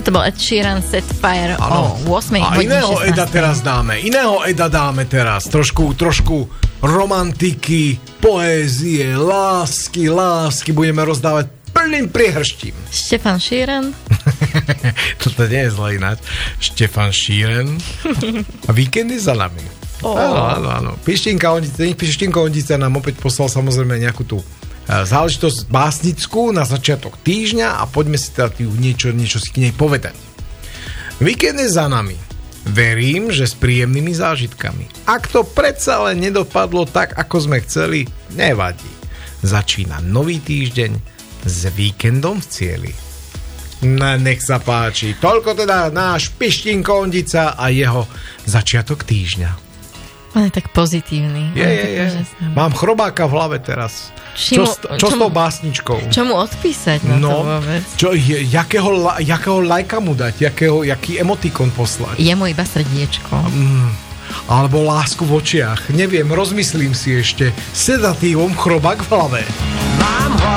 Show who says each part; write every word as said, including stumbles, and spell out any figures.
Speaker 1: To bol Ed Sheeran, Set Fire ano. O ôsmej
Speaker 2: A iného Eda teraz dáme. Iného Eda dáme teraz. Trošku, trošku romantiky, poézie, lásky, lásky. Budeme rozdávať plným priehrštím.
Speaker 1: Štefan Sheeran.
Speaker 2: Toto nie je zle ináč. Štefan Sheeran. A víkend je za nami.
Speaker 1: Oh.
Speaker 2: Áno, áno, áno. Pištinka Ondica, Pištinka Ondica nám opäť poslal samozrejme nejakú tú záležitosť básnickú na začiatok týždňa a poďme si teda niečo, niečo si k nej povedať. Víkend je za nami. Verím, že s príjemnými zážitkami. Ak to predsa len nedopadlo tak, ako sme chceli, nevadí. Začína nový týždeň s víkendom v cieli. No, nech sa páči. Toľko teda náš Pištinko Ondica a jeho začiatok týždňa.
Speaker 1: On je tak pozitívny.
Speaker 2: Je, je, je. Mám chrobáka v hlave teraz. Čo,
Speaker 1: mu,
Speaker 2: čo, čo s tou básničkou?
Speaker 1: Čo mu odpísať na
Speaker 2: no,
Speaker 1: to vôbec?
Speaker 2: Čo, jakého, jakého lajka mu dať? Jakého, jaký emotikon poslať?
Speaker 1: Je mu iba srdiečko.
Speaker 2: Mm, alebo lásku v očiach. Neviem, rozmyslím si ešte. Sedatívom chrobák v hlave. Mám